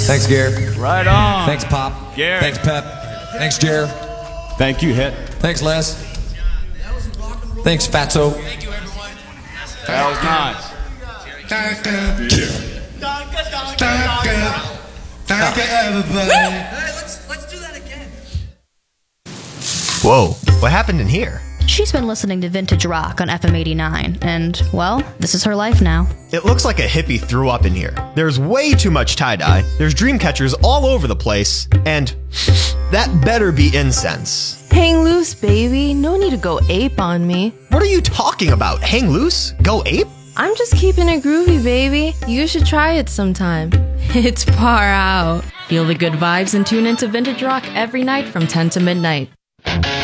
Thanks, Gare. Right on. Thanks, Pop. Gare. Thanks, Pep. Thanks, Jer. Thank you, Hit. Thanks, Les. Thanks, Fatso. That was nice. Thank you, everybody. Hey, let's do that again. Whoa, what happened in here? She's been listening to vintage rock on FM 89, and, well, this is her life now. It looks like a hippie threw up in here. There's way too much tie-dye, there's dream catchers all over the place, and that better be incense. Hang loose, baby. No need to go ape on me. What are you talking about? Hang loose? Go ape? I'm just keeping it groovy, baby. You should try it sometime. It's far out. Feel the good vibes and tune into Vintage Rock every night from 10 to midnight.